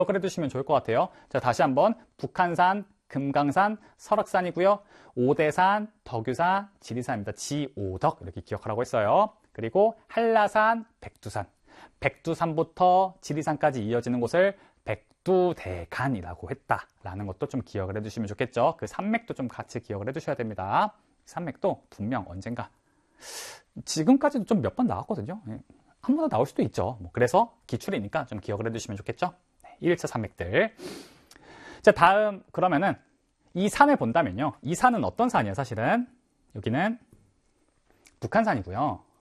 기억을 해두시면 좋을 것 같아요. 자, 다시 한번 북한산, 금강산, 설악산이고요. 오대산, 덕유산, 지리산입니다. 지오덕 이렇게 기억하라고 했어요. 그리고 한라산, 백두산. 백두산부터 지리산까지 이어지는 곳을 백두대간이라고 했다라는 것도 좀 기억을 해두시면 좋겠죠. 그 산맥도 좀 같이 기억을 해두셔야 됩니다. 산맥도 분명 언젠가 지금까지도 좀 몇 번 나왔거든요. 한 번 더 나올 수도 있죠. 그래서 기출이니까 좀 기억을 해두시면 좋겠죠. 1일차 산맥들. 자, 다음 그러면은 이 산을 본다면요. 이 산은 어떤 산이에요? 사실은 여기는 북한산이고요.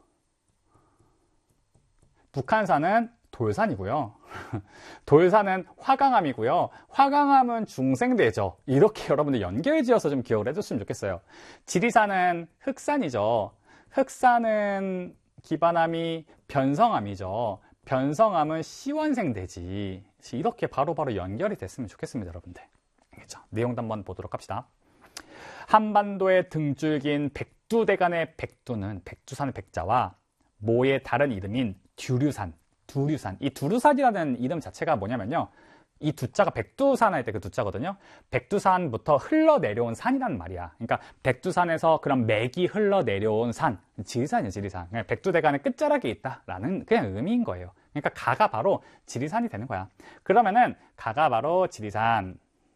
북한산은 돌산이고요. 돌산은 화강암이고요. 화강암은 중생대죠. 이렇게 여러분들 연결지어서 좀 기억을 해줬으면 좋겠어요. 지리산은 흑산이죠. 흑산은 기반암이 변성암이죠. 변성암은 시원생대지. 이렇게 바로바로 연결이 됐으면 좋겠습니다, 여러분들. 알겠죠? 내용도 한번 보도록 합시다. 한반도의 등줄기인 백두대간의 백두는 백두산의 백자와 모의 다른 이름인 두류산. 이 두류산이라는 이름 자체가 뭐냐면요. 이 두자가 백두산 할 때 그 두자거든요. 백두산부터 흘러내려온 산이라는 말이야. 그러니까 백두산에서 그런 맥이 흘러내려온 산, 지리산이에요, 지리산. 백두대간의 끝자락에 있다라는 그냥 의미인 거예요. 그러니까 가가 바로 지리산이 되는 거야. 그러면은 가가 바로 지리산.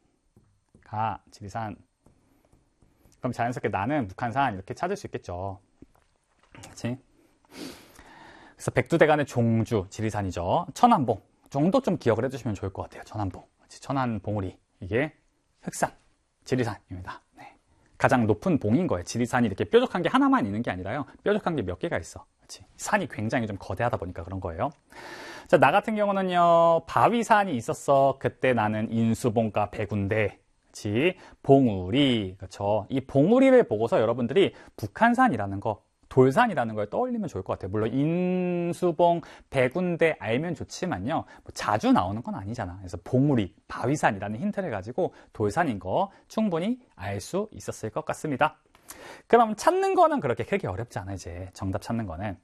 지리산. 그럼 자연스럽게 나는 북한산 이렇게 찾을 수 있겠죠. 그렇지? 그래서 백두대간의 종주, 지리산이죠. 천안봉 정도 좀 기억을 해주시면 좋을 것 같아요. 천안봉, 천안봉우리, 이게 흑산, 지리산입니다. 네. 가장 높은 봉인 거예요. 지리산이 이렇게 뾰족한 게 하나만 있는 게 아니라요. 뾰족한 게 몇 개가 있어. 그렇지? 산이 굉장히 좀 거대하다 보니까 그런 거예요. 자, 나 같은 경우는요, 바위산이 있었어. 그때 나는 인수봉가 백운대. 그렇지? 봉우리, 그렇죠? 이 봉우리를 보고서 여러분들이 북한산이라는 거, 돌산이라는 걸 떠올리면 좋을 것 같아요. 물론 인수봉, 백운대 알면 좋지만요. 뭐 자주 나오는 건 아니잖아. 그래서 봉우리, 바위산이라는 힌트를 가지고 돌산인 거 충분히 알 수 있었을 것 같습니다. 그럼 찾는 거는 그렇게 크게 어렵지 않아. 이제 정답 찾는 거는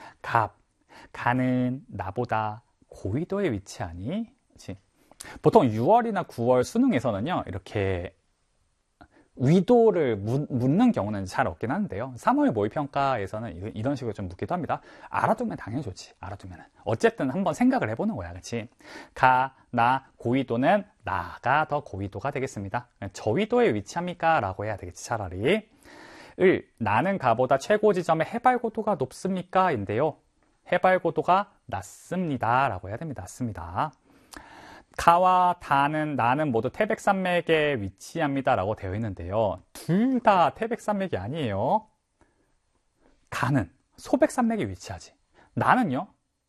가는 나보다 고위도에 위치하니. 그치? 보통 6월이나 9월 수능에서는요. 이렇게 위도를 묻는 경우는 잘 없긴 하는데요. 3월 모의평가에서는 이런 식으로 좀 묻기도 합니다. 알아두면 당연히 좋지. 알아두면. 어쨌든 한번 생각을 해보는 거야. 그치? 나, 고위도는 나가 더 고위도가 되겠습니다. 저위도에 위치합니까? 라고 해야 되겠지, 차라리. 나는 가보다 최고 지점의 해발고도가 높습니까? 인데요. 해발고도가 낮습니다. 라고 해야 됩니다. 낮습니다. 가와 나는 모두 태백산맥에 위치합니다 라고 되어 있는데요. 둘 다 태백산맥이 아니에요. 가는 소백산맥에 위치하지. 나는요,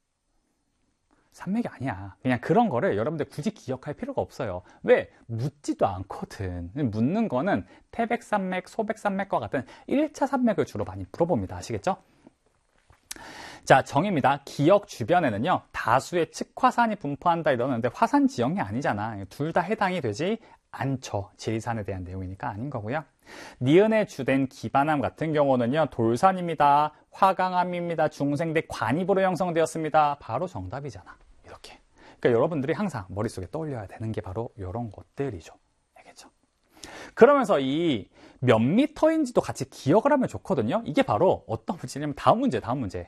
산맥이 아니야. 그냥 그런 거를 여러분들 굳이 기억할 필요가 없어요. 왜? 묻지도 않거든. 묻는 거는 태백산맥, 소백산맥과 같은 1차 산맥을 주로 많이 물어봅니다. 아시겠죠? 자, 정의입니다. 기역 주변에는요, 다수의 측화산이 분포한다 이러는데 화산 지형이 아니잖아. 둘 다 해당이 되지 않죠. 지리산에 대한 내용이니까 아닌 거고요. 니은에 주된 기반암 같은 경우는요, 돌산입니다. 화강암입니다. 중생대 관입으로 형성되었습니다. 바로 정답이잖아. 이렇게. 그러니까 여러분들이 항상 머릿속에 떠올려야 되는 게 바로 이런 것들이죠. 알겠죠? 그러면서 이 몇 미터인지도 같이 기억을 하면 좋거든요. 이게 바로 어떤 문제냐면 다음 문제.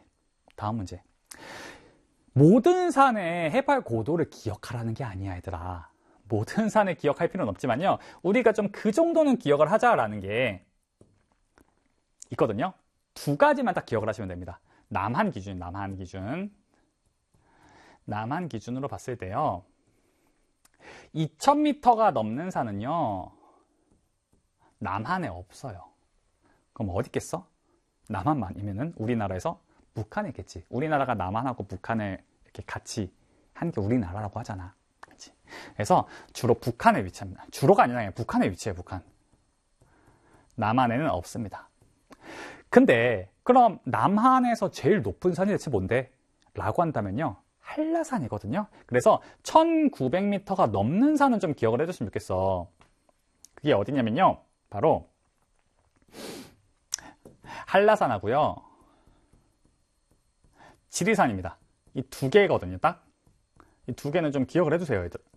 모든 산의 해발 고도를 기억하라는 게 아니야, 얘들아. 모든 산을 기억할 필요는 없지만요. 우리가 좀 그 정도는 기억을 하자라는 게 있거든요. 두 가지만 딱 기억을 하시면 됩니다. 남한 기준으로 봤을 때요. 2000m가 넘는 산은요. 남한에 없어요. 그럼 어디 있겠어? 남한만이면은 우리나라에서 북한에 있겠지. 우리나라가 남한하고 북한을 이렇게 같이 한 게 우리나라라고 하잖아. 그렇지? 그래서 주로 북한에 위치합니다. 주로가 아니라 그냥 북한에 위치해, 북한. 남한에는 없습니다. 근데 그럼 남한에서 제일 높은 산이 대체 뭔데? 라고 한다면요. 한라산이거든요. 그래서 1900m가 넘는 산은 좀 기억을 해줬으면 좋겠어. 그게 어디냐면요. 바로 한라산하고요. 지리산입니다. 이 두 개거든요, 딱. 이 두 개는 좀 기억을 해주세요, 얘들.